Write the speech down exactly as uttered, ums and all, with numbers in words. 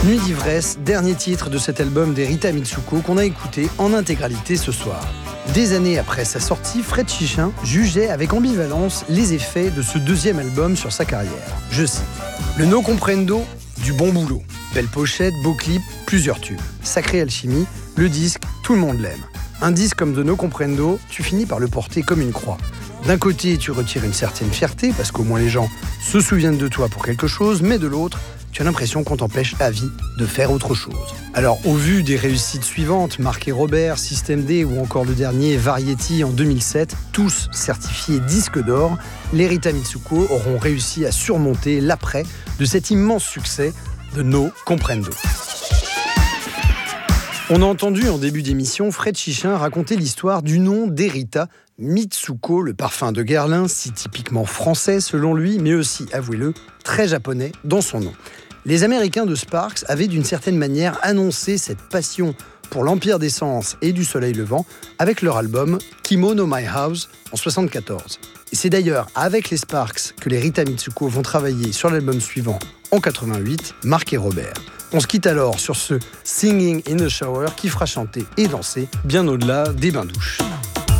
Nuit d'ivresse, dernier titre de cet album des Rita Mitsuko qu'on a écouté en intégralité ce soir. Des années après sa sortie, Fred Chichin jugeait avec ambivalence les effets de ce deuxième album sur sa carrière. Je cite « Le No Comprendo, du bon boulot. Belle pochette, beau clip, plusieurs tubes. Sacrée alchimie, le disque, tout le monde l'aime. Un disque comme de No Comprendo, tu finis par le porter comme une croix. D'un côté, tu retires une certaine fierté, parce qu'au moins les gens se souviennent de toi pour quelque chose, mais de l'autre, tu as l'impression qu'on t'empêche à vie de faire autre chose. » Alors, au vu des réussites suivantes, Marc et Robert, System D ou encore le dernier Variety en deux mille sept, tous certifiés disques d'or, les Rita Mitsuko auront réussi à surmonter l'après de cet immense succès de No Comprendo. On a entendu en début d'émission Fred Chichin raconter l'histoire du nom d'Erita Mitsuko, le parfum de Guerlain, si typiquement français selon lui, mais aussi, avouez-le, très japonais dans son nom. Les Américains de Sparks avaient d'une certaine manière annoncé cette passion pour l'Empire d'Essence et du Soleil Levant avec leur album Kimono My House en soixante-quatorze. Et c'est d'ailleurs avec les Sparks que les Rita Mitsuko vont travailler sur l'album suivant en quatre-vingt-huit, Marc et Robert. On se quitte alors sur ce Singing in the Shower qui fera chanter et danser bien au-delà des bains-douches.